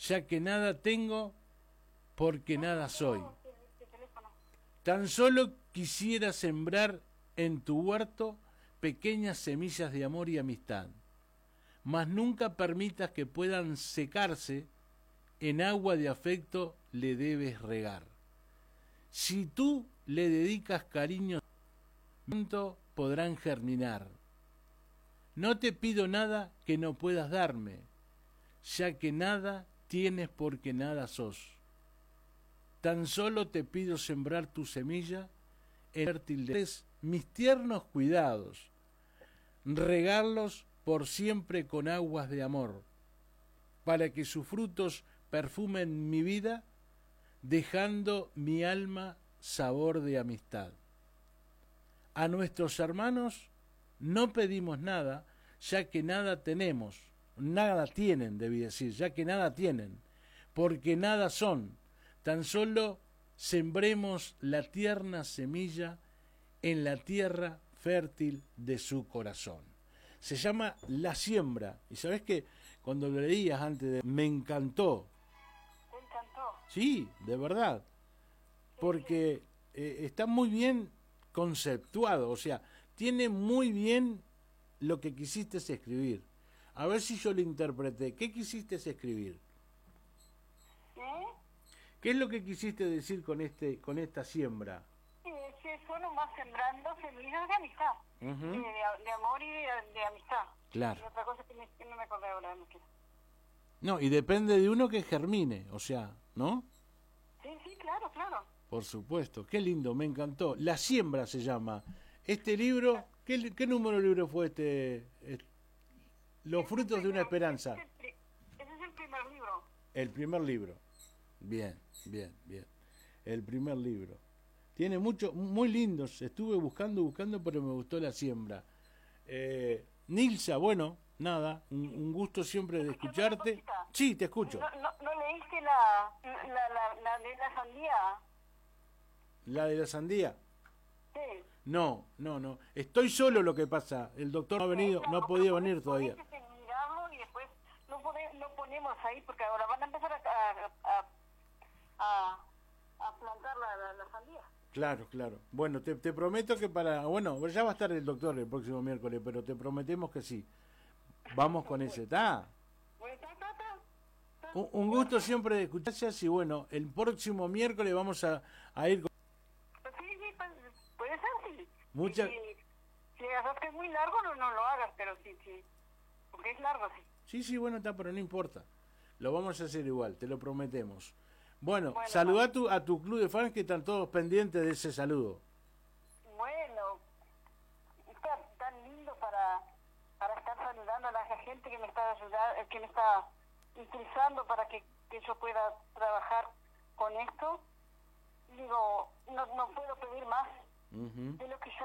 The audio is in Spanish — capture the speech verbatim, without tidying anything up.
ya que nada tengo porque nada soy. Tan solo quisiera sembrar en tu huerto pequeñas semillas de amor y amistad, mas nunca permitas que puedan secarse, en agua de afecto le debes regar. Si tú le dedicas cariño, pronto podrán germinar. No te pido nada que no puedas darme, ya que nada tienes porque nada sos. Tan solo te pido sembrar tu semilla en fértil de mis tiernos cuidados, regarlos por siempre con aguas de amor, para que sus frutos perfumen mi vida, dejando mi alma sabor de amistad. A nuestros hermanos no pedimos nada, ya que nada tenemos, nada tienen, debí decir, ya que nada tienen, porque nada son. Tan solo sembremos la tierna semilla en la tierra fértil de su corazón. Se llama La Siembra. Y sabes que cuando lo leías antes de... me encantó. ¿Te encantó? Sí, de verdad. Porque eh, está muy bien conceptuado. O sea, tiene muy bien lo que quisiste escribir. A ver si yo lo interpreté. ¿Qué quisiste escribir? ¿Eh? ¿Qué es lo que quisiste decir con este con esta siembra? Sí, es que eso nomás sembrando semillas de amistad, Uh-huh. de, de, de amor y de, de amistad. Claro. Y otra cosa que, me, que no me acordé ahora. No, quiero. No, y depende de uno que germine, o sea, ¿no? Sí, sí, claro, claro. Por supuesto, qué lindo, me encantó. La Siembra se llama. Este libro, ¿qué, qué número de libro fue este? Eh, Los Ese frutos es de una el- esperanza. Ese es, el, pri- ese es el primer libro. El primer libro. Bien, bien, bien. El primer libro. Tiene mucho, muy lindos. Estuve buscando, buscando, pero me gustó La Siembra. Eh, Nilsa, bueno, nada, un, un gusto siempre de Escúchame una escucharte. cosita. Sí, te escucho. ¿No, no, no leíste la, la, la, la de la sandía? ¿La de la sandía? Sí. No, no, no. Estoy solo, lo que pasa. El doctor no ha venido, no ha podido venir todavía. Ponete en mirarlo y después lo, pone- lo ponemos ahí porque ahora van a empezar a, a, a, a, a plantar la, la, la sandía. Claro, claro. Bueno, te, te prometo que para... Bueno, ya va a estar el doctor el próximo miércoles, pero te prometemos que sí. Vamos con ese, ¿está? Bueno, ta, ta, ta, ta. Un, un gusto siempre de escucharse y bueno, el próximo miércoles vamos a, a ir con... Pues sí, sí, pues, puede ser, sí. Muchas- Si, si hagas que es muy largo, no, no lo hagas, pero sí, sí. Porque es largo, sí. Sí, sí, bueno, está, pero no importa. Lo vamos a hacer igual, te lo prometemos. Bueno, Bueno, saludá a tu, a tu club de fans que están todos pendientes de ese saludo. Bueno, está tan lindo para, para estar saludando a la gente que me está ayudando, que me está impulsando para que, que yo pueda trabajar con esto. Digo, no, no puedo pedir más Ujú. de lo que ya